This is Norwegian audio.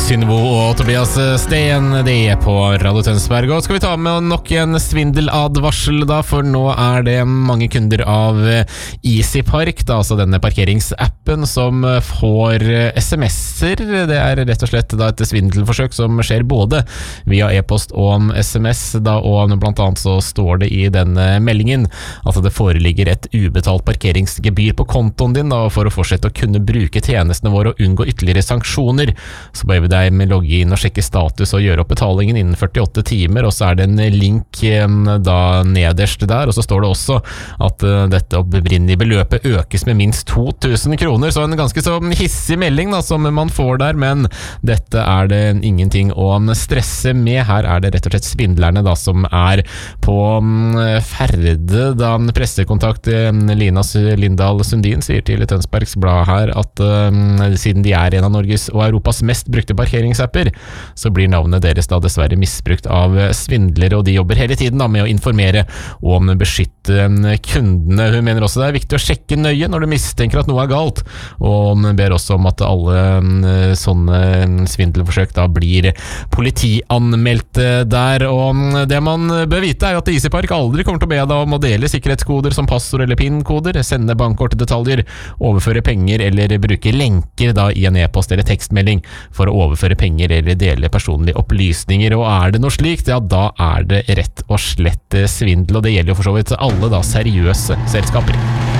Synnevo og Tobias Steen, det på Radio Tønsberg. Og skal vi ta med nok en svindeladvarsel da, for nå det mange kunder av EasyPark, da, altså denne parkeringsappen som får SMS-er. Det rett og slett da et svindelforsøk som skjer både via e-post og SMS, da, og blant annet så står det i denne meldingen at det foreligger et ubetalt parkeringsgebyr på kontoen din da, for å fortsette å kunne bruke tjenestene våre og unngå ytterligere sanksjoner. Så ber vi deg med logge inn og sjekke status og gjøre opp betalingen innen 48 timer, og så det en link da nederst der, og så står det også at dette opprinnelige beløpet økes med minst 2000 kroner, så en ganske så hissig melding da, som man får der, men dette det ingenting å stresse med. Her det rett og slett svindlerne da, som på ferde, da pressekontakt Lina Lindahl Sundin sier til Tønsbergs Blad her at siden de en av Norges og Europas mest brukte parkeringsapper, så blir navnet deres da dessverre misbrukt av svindlere, og de jobber hele tiden da med å informere og om beskytte kundene. Hun mener også det viktig å sjekke nøye når du mistenker at noe galt, og hun ber også om at alle sånne svindelforsøk da blir politianmeldt der. Og det man bør vite at EasyPark aldri kommer til å be deg om å dele sikkerhetskoder som passord eller PIN-koder, sende bankkortdetaljer, overføre penger eller bruke lenker da i en e-post eller tekstmelding for å overføre penger eller dele personlige opplysninger. Og det noe slikt, ja da det rett og slett svindel, og det gjelder jo for så vidt alle da seriøse selskaper.